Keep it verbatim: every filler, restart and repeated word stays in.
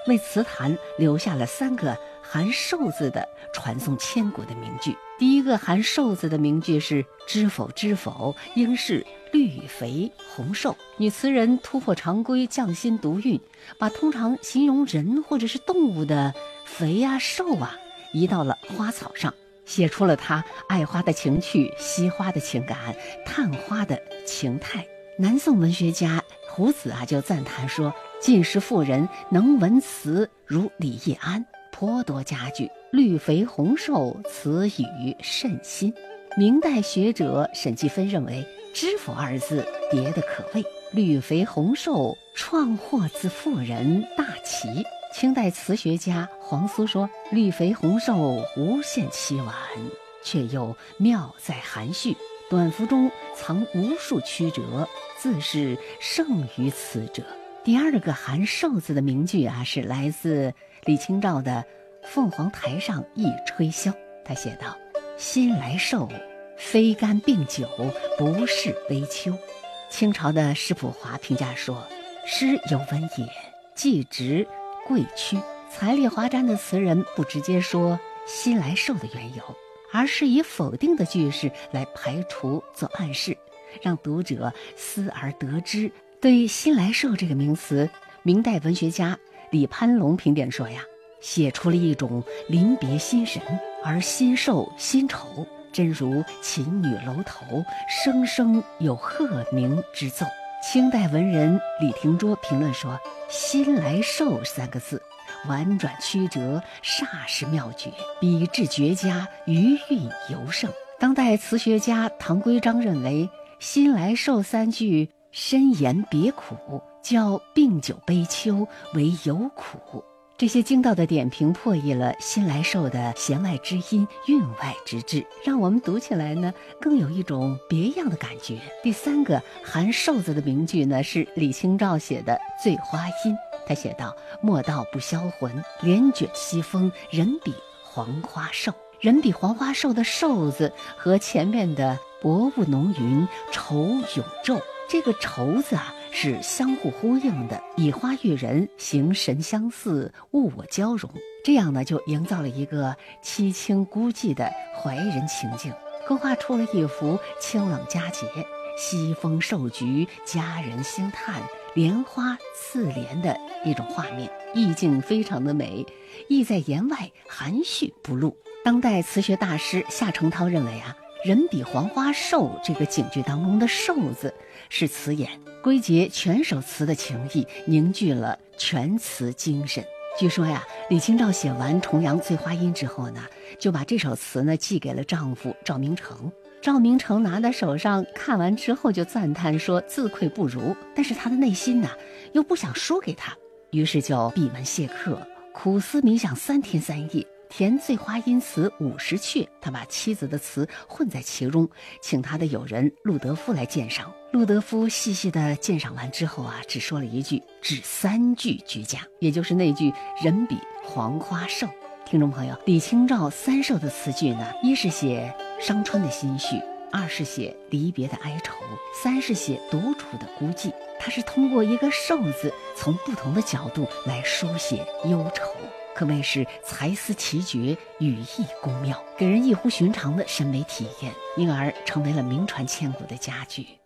为词坛留下了三个含寿字的传颂千古的名句。第一个含寿字的名句是知否知否，应是绿肥红瘦。女词人突破常规，匠心独运，把通常形容人或者是动物的肥啊瘦啊移到了花草上，写出了她爱花的情趣、惜花的情感、探花的情态。南宋文学家胡子啊就赞叹说，进士妇人能文词如李易安，颇多佳句，绿肥红瘦，词语甚新。明代学者沈继芬认为，知否二字叠得可谓，绿肥红瘦创获自妇人，大奇。清代词学家黄苏说，绿肥红瘦无限凄婉，却又妙在含蓄，短幅中藏无数曲折，自是胜于词者。第二个含寿字的名句啊，是来自李清照的《凤凰台上一吹箫》。他写道，新来寿，非干病酒，不是悲秋。清朝的施普华评价说，诗有文也，既直贵曲。才丽华瞻的词人不直接说新来寿的缘由，而是以否定的句式来排除做暗示，让读者思而得知。对新来寿这个名词，明代文学家李攀龙评点说呀，写出了一种临别心神，而心寿心愁，真如琴女楼头，声声有鹤鸣之奏。清代文人李廷桌评论说，新来寿三个字婉转曲折，煞是妙绝，笔致绝佳，余韵尤盛。当代词学家唐圭章认为，新来寿三句深言别苦，较病酒悲秋为有苦。这些精到的点评破译了新来寿的弦外之音、韵外之志，让我们读起来呢更有一种别样的感觉。第三个含寿字的名句呢，是李清照写的《醉花阴》。他写道，莫道不销魂，帘卷西风，人比黄花瘦。人比黄花瘦的瘦字和前面的薄雾浓云，愁永昼，这个愁字啊是相互呼应的，以花喻人，形神相似，物我交融，这样呢就营造了一个凄清孤寂的怀人情境，勾画出了一幅清冷佳节，西风受菊，佳人兴叹，莲花似莲的一种画面，意境非常的美，意在言外，含蓄不露。当代词学大师夏承焘认为啊，人比黄花瘦这个警句当中的瘦字是词眼，归结全首词的情意，凝聚了全词精神。据说呀，李清照写完重阳醉花阴之后呢，就把这首词呢寄给了丈夫赵明诚。赵明诚拿在手上看完之后就赞叹说自愧不如，但是他的内心呢又不想输给他，于是就闭门谢客，苦思冥想三天三夜，填醉花阴词五十阙。他把妻子的词混在其中，请他的友人陆德夫来鉴赏。陆德夫细细的鉴赏完之后啊，只说了一句，只三句居佳，也就是那句人比黄花瘦。听众朋友，李清照三寿的词句呢，一是写伤春的心绪，二是写离别的哀愁，三是写独处的孤寂。他是通过一个寿字，从不同的角度来书写忧愁，可谓是才思奇绝，语意工妙，给人异乎寻常的审美体验，因而成为了名传千古的佳句。